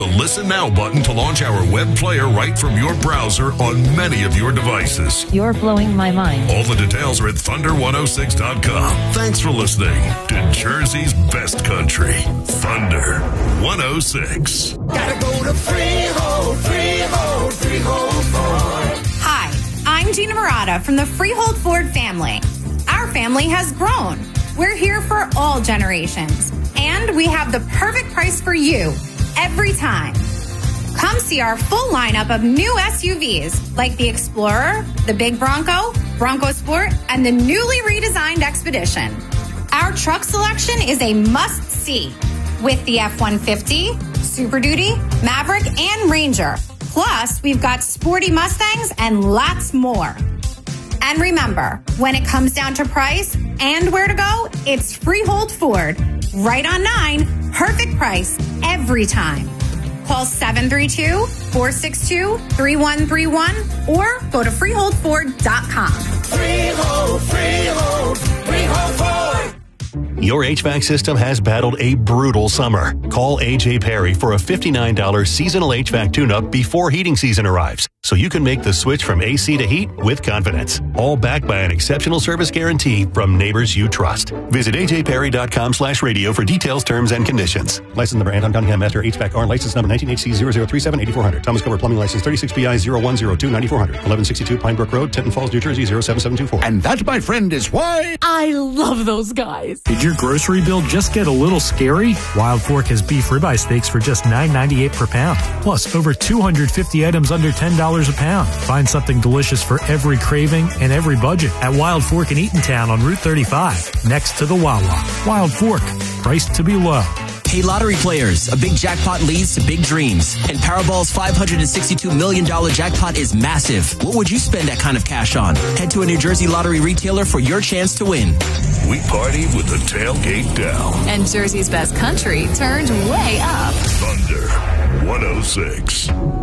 The Listen Now button to launch our web player right from your browser on many of your devices. You're blowing my mind. All the details are at Thunder106.com. Thanks for listening to Jersey's best country, Thunder 106. Gotta go to Freehold Ford. Hi, I'm Gina Murata from the Freehold Ford family. Our family has grown. We're here for all generations, and we have the perfect price for you every time. Come see our full lineup of new SUVs like the Explorer, the Big Bronco, Bronco Sport, and the newly redesigned Expedition. Our truck selection is a must-see with the F-150, Super Duty, Maverick, and Ranger. Plus, we've got sporty Mustangs and lots more. And remember, when it comes down to price and where to go, it's Freehold Ford. Right on 9, perfect price every time. Call 732-462-3131 or go to freeholdford.com. Freehold Ford. Your HVAC system has battled a brutal summer. Call AJ Perry for a $59 seasonal HVAC tune-up before heating season arrives, so you can make the switch from AC to heat with confidence. All backed by an exceptional service guarantee from neighbors you trust. Visit ajperry.com/radio for details, terms, and conditions. License number Anton Cunningham Master HVAC-R, license number 19HC0037-8400. Thomas Cover Plumbing License 36BI0102-9400. 1162 Pine Brook Road, Tenton Falls, New Jersey 07724. And that, my friend, is why I love those guys. Did your grocery bill just get a little scary? Wild Fork has beef ribeye steaks for just $9.98 per pound. Plus, over 250 items under $10 a pound. Find something delicious for every craving and every budget at Wild Fork in Eatontown on Route 35, next to the Wawa. Wild Fork, priced to be low. Hey, lottery players, a big jackpot leads to big dreams. And Powerball's $562 million jackpot is massive. What would you spend that kind of cash on? Head to a New Jersey lottery retailer for your chance to win. We party with the tailgate down. And Jersey's best country turned way up. Thunder 106.